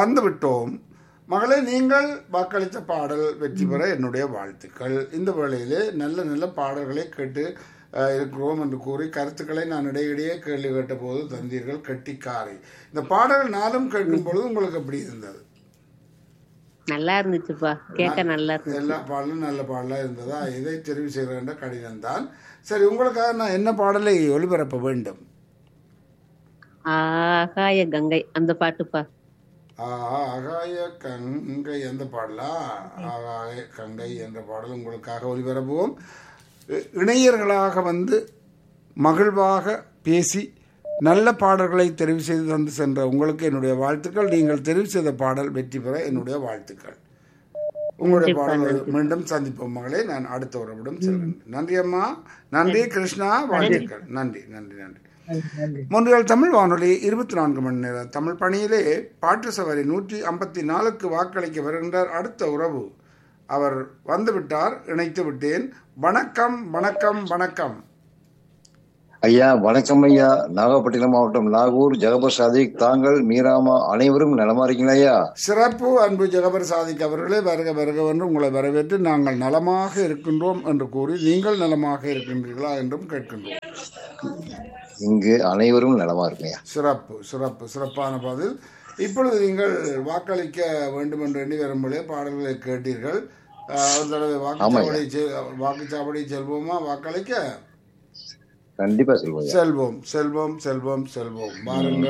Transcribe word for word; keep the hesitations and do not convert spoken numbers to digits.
வந்துவிட்டோம். மகளே, நீங்கள் வாக்களித்த பாடல் வெற்றி பெற என்னுடைய வாழ்த்துக்கள். இந்த வேளையிலே நல்ல நல்ல பாடல்களை கேட்டு அஹ், இருக்கிறோம் என்று கூறி கருத்துக்களை நான் இடையிடையே கேள்வி கேட்ட போது தந்தீர்கள் கெட்டிக்காரை. இந்த பாடல்கள் நாளும் கேட்கும் பொழுது உங்களுக்கு எப்படி இருந்தது? நல்லா இருந்துச்சுப்பா, கேட்க நல்லா இருந்துச்சு. எல்லா பாடலும் நல்ல பாடலாக இருந்ததா? இதை தெரிவு செய்கிற கடினம்தான். சரி, உங்களுக்காக நான் என்ன பாடலை ஒளிபரப்ப வேண்டும்? ஆகாய கங்கை அந்த பாட்டுப்பா. ஆகாய கங்கை எந்த பாடலா? ஆகாய கங்கை என்ற பாடல் உங்களுக்காக ஒளிபரப்புவோம். இ- இணையர்களாக வந்து மகிழ்வாக பேசி நல்ல பாடல்களை தெரிவு செய்து தந்து சென்ற உங்களுக்கு என்னுடைய வாழ்த்துக்கள். நீங்கள் தெரிவு செய்த பாடல் வெற்றி பெற என்னுடைய வாழ்த்துக்கள். உங்களுடைய பாடல்கள் மீண்டும் சந்திப்போம் மகளே. நான் அடுத்த உறவிடம் செல்கிறேன். நன்றி அம்மா. நன்றி கிருஷ்ணா. வாழ்த்துக்கள். நன்றி நன்றி நன்றி. மொன்றியல் தமிழ் வானொலி இருபத்தி நான்கு மணி நேர தமிழ் பணியிலே பாட்டு சவாரி நூற்றி ஐம்பத்தி நாலுக்கு வாக்களிக்க வருகின்றார் அடுத்த உறவு. அவர் வந்துவிட்டார், இணைத்து விட்டேன். வணக்கம் வணக்கம் வணக்கம். ஐயா வணக்கம் ஐயா. நாகப்பட்டினம் மாவட்டம் நாகூர் ஜகபர் சாதிக், தாங்கள் மீராமா அனைவரும் நலமா இருக்கீங்களா ஐயா? சிறப்பு அன்பு ஜெகபர் சாதிக் அவர்களே, வருக வருக என்று உங்களை வரவேற்று நாங்கள் நலமாக இருக்கின்றோம் என்று கூறி நீங்கள் நலமாக இருக்கின்றீர்களா என்றும் கேட்கின்றோம். இங்கு அனைவரும் நலமா இருக்குங்க. சிறப்பு சிறப்பு சிறப்பான பதில். இப்பொழுது நீங்கள் வாக்களிக்க வேண்டும் என்று எண்ணி வரும்போதே பாடல்களை கேட்டீர்கள். அஹ், ஒரு தடவை வாக்குச்சாவடி செ- வாக்குச்சாவடி செல்வோமா வாக்களிக்க? கண்டிப்பா சொல்லுங்க. செல்வோம் செல்வோம் செல்வோம் செல்வோம் வாருங்கள்.